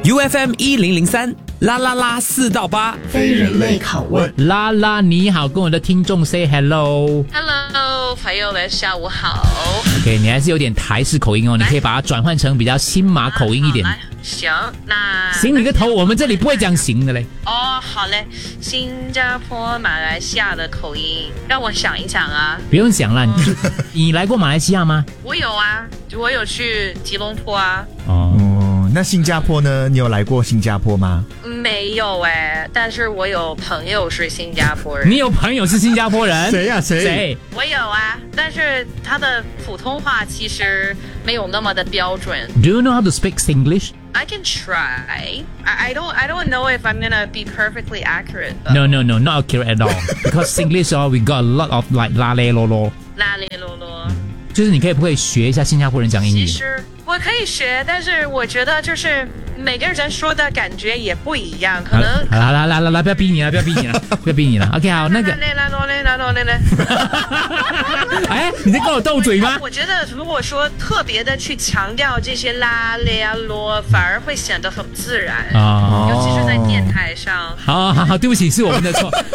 UFM 1003啦啦啦4到8， 非人类拷问。 拉拉你好，跟我的听众 say hello。 Hello， 朋友们，下午好。 OK， 你还是有点台式口音哦，你可以把它转换成比较新马口音一点。 行，那行你个头，我们这里不会讲行的嘞。 哦，好嘞。新加坡、马来西亚的口音，让我想一想啊。 不用想了，你来过马来西亚吗？ 我有啊，我有去吉隆坡啊。 哦，那新加坡呢？你有来过新加坡吗？ 没有哎，但是我有朋友是新加坡人。 你有朋友是新加坡人？ 谁呀？谁？ 我有啊，但是他的普通话其实没有那么的标准。 Do you know how to speak Singlish? I can try. I don't know if I'm gonna be perfectly accurate. No, not accurate at all. Because Singlish, we got a lot of like 啦嘞啰啰。 啦哩啰啰。 就是你不可以学一下新加坡人讲英语？ 其实我可以学，但是我觉得就是每个人说的感觉也不一样，可能。 好啦，不要逼你了，不要逼你了。OK， 好，那个。哎，你在跟我斗嘴吗？ 我觉得如果说特别的去强调这些啦嘞啊啰，反而会显得很自然，尤其是在电台上。 好，对不起，是我们的错。